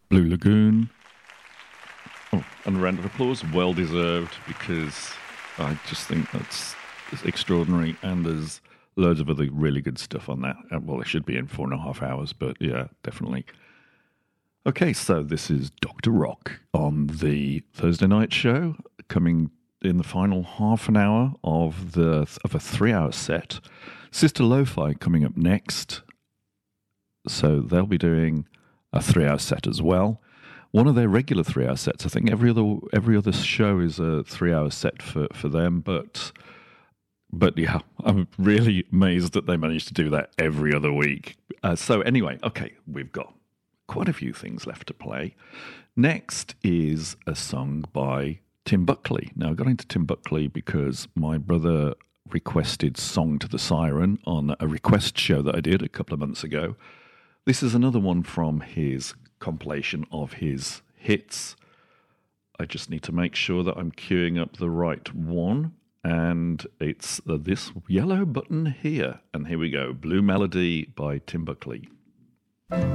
Blue Lagoon. Oh, and a round of applause, well deserved, because I just think that's extraordinary. And there's loads of other really good stuff on that. Well, it should be in 4.5 hours, but yeah, definitely. Okay, so this is Dr. Rock on the Thursday night show, coming in the final half an hour of a 3 hour set. Sister Lo-Fi coming up next. So they'll be doing a 3 hour set as well. One of their regular 3 hour sets. I think every other show is a 3 hour set for them, but yeah, I'm really amazed that they managed to do that every other week. So anyway, okay, we've got quite a few things left to play. Next is a song by Tim Buckley. Now, I got into Tim Buckley because my brother requested Song to the Siren on a request show that I did a couple of months ago. This is another one from his compilation of his hits. I just need to make sure that I'm queuing up the right one. And it's this yellow button here. And here we go. Blue Melody by Tim Buckley.